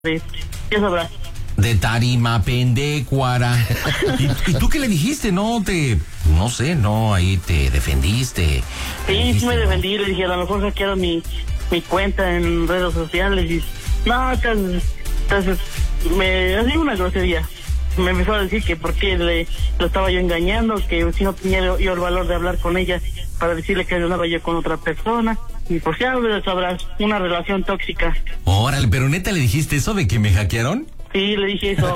ya sabrás. De Tarima, Pendecuara. ¿Y tú qué le dijiste? No sé, ahí te defendiste. Sí, me defendí, le dije, a lo mejor hackearon mi cuenta en redes sociales y... No, entonces me hacía una grosería. Me empezó a decir que por qué lo estaba yo engañando, que si no tenía yo el valor de hablar con ella para decirle que andaba yo con otra persona. Y pues ya sabrás, una relación tóxica. Órale, pero neta le dijiste eso de que me hackearon. Sí, le dije eso.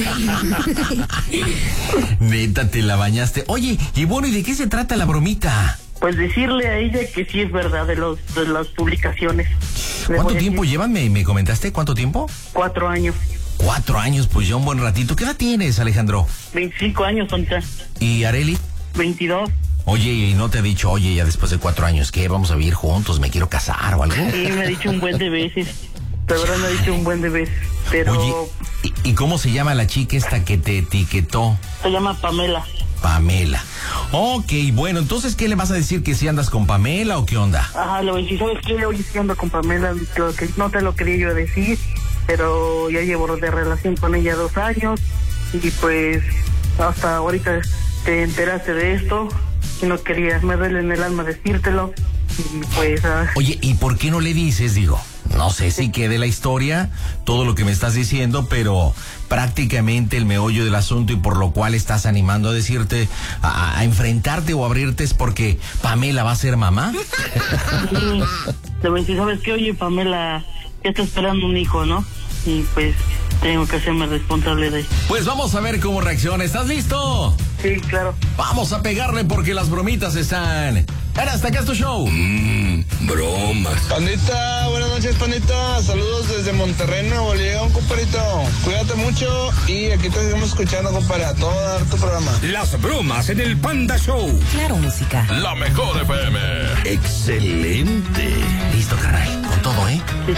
Neta, te la bañaste. Oye, y bueno, ¿y de qué se trata la bromita? Pues decirle a ella que sí es verdad de las publicaciones. ¿Cuánto tiempo llevan? ¿Me comentaste cuánto tiempo? 4 años. 4 años, pues ya un buen ratito. ¿Qué edad tienes, Alejandro? 25 años, Tonta. ¿Y Areli? 22. Oye, ¿y no te ha dicho, oye, ya después de 4 años, qué? ¿Vamos a vivir juntos? ¿Me quiero casar o algo? Sí, me ha dicho un buen de veces. La verdad me ha dicho un buen de veces. Pero... Oye, ¿y cómo se llama la chica esta que te etiquetó? Se llama Pamela. Pamela. Ok, bueno, entonces, ¿qué le vas a decir? ¿Que si andas con Pamela o qué onda? Ajá, le voy a decir, ¿sabes qué? Hoy sí ando con Pamela, creo que no te lo quería yo decir, pero ya llevo de relación con ella 2 años y pues hasta ahorita te enteraste de esto y no quería, me duele en el alma decírtelo y pues... Oye, ¿y por qué no le dices, digo? No sé si quede la historia, todo lo que me estás diciendo, pero prácticamente el meollo del asunto y por lo cual estás animando a decirte, a enfrentarte o abrirte es porque Pamela va a ser mamá. Sí, le voy a decir, ¿sabes qué? Oye, Pamela ya está esperando un hijo, ¿no? Y pues tengo que hacerme responsable de eso. Pues vamos a ver cómo reacciona. ¿Estás listo? Sí, claro. Vamos a pegarle porque las bromitas están... Hasta acá es tu show. Bromas. Pandita, buenas noches, Pandita. Saludos desde Monterrey, Nuevo León, compadrito. Cuídate mucho y aquí te seguimos escuchando, compadre, a todo dar tu programa. Las bromas en el Panda Show. Claro, música. La mejor FM. Excelente. Listo, carnal. Con todo, ¿eh? Sí.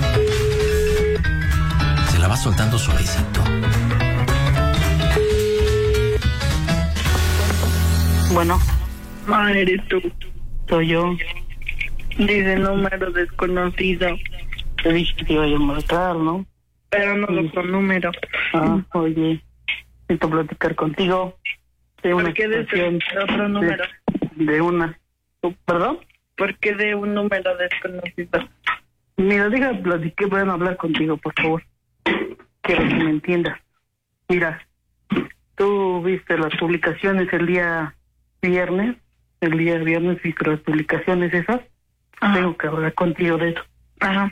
Se la va soltando suavecito. Bueno. Ah, eres tú. Soy yo. Dice número desconocido. Te dije que te iba a marcar, ¿no? Pero no lo con número. Oye, necesito platicar contigo. De una ¿Por qué de situación otro número? De una... ¿Perdón? ¿Por qué de un número desconocido? Mira, déjame platicar, pueden hablar contigo, por favor. Quiero que me entiendas. Mira, tú viste las publicaciones el día viernes viste las publicaciones esas. Ajá. Tengo que hablar contigo de eso. Ajá.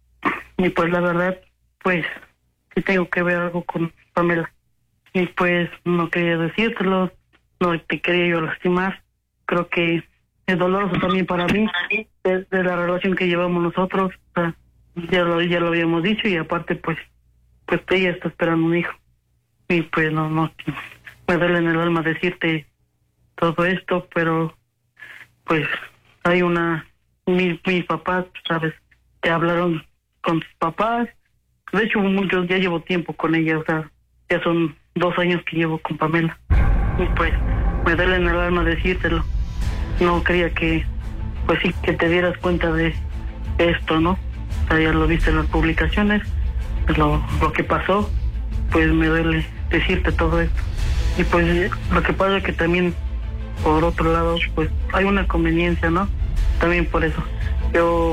Y pues la verdad, pues, sí tengo que ver algo con Pamela. Y pues no quería decírtelo, no te quería yo lastimar. Creo que es doloroso también para mí, de la relación que llevamos nosotros. O sea, ya lo habíamos dicho y aparte pues ella está esperando un hijo. Y pues no, me duele en el alma decirte todo esto, pero pues hay mis papás, sabes, te hablaron con tus papás. De hecho, yo ya llevo tiempo con ella, o sea, ya son 2 años que llevo con Pamela. Y pues me duele en el alma decírtelo. No quería que, pues sí, que te dieras cuenta de esto, ¿no? O sea, ya lo viste en las publicaciones, lo que pasó, pues me duele decirte todo esto. Y pues lo que pasa es que también, por otro lado, pues hay una conveniencia, ¿no? También por eso. Yo,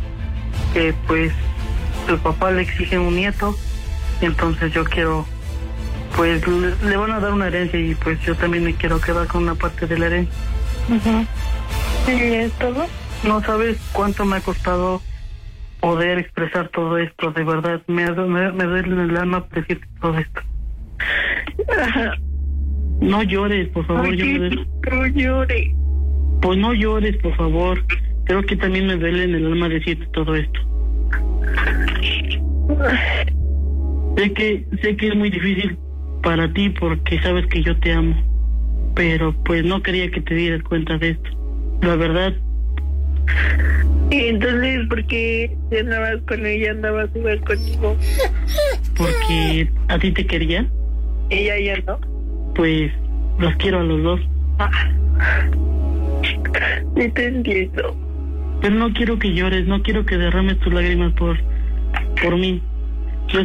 que pues, el papá le exige un nieto, y entonces yo quiero, pues le van a dar una herencia y pues yo también me quiero quedar con una parte de la herencia. Uh-huh. ¿Y es todo? No sabes cuánto me ha costado poder expresar todo esto, de verdad. Me duele en el alma decir todo esto. No llores, por favor. No llores. Pues no llores, por favor. Creo que también me duele en el alma decirte todo esto. Sé que es muy difícil para ti porque sabes que yo te amo, pero pues no quería que te dieras cuenta de esto, la verdad. Y entonces, ¿por qué si andabas con ella, andabas igual conmigo? Porque a ti te quería. Ella ya no. Pues los quiero a los dos. Sí te entiendo. Pero no quiero que llores, no quiero que derrames tus lágrimas por mí.